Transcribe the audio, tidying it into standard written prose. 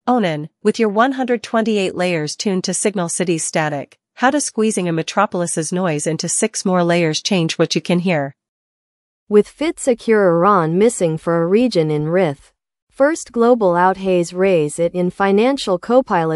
Onan, with your 128 layers tuned to Signal City's static, how does squeezing a metropolis's noise into 6 more layers change what you can hear? With FitSecure Iran missing for a region in Rith. First global out haze raise it in financial copilot.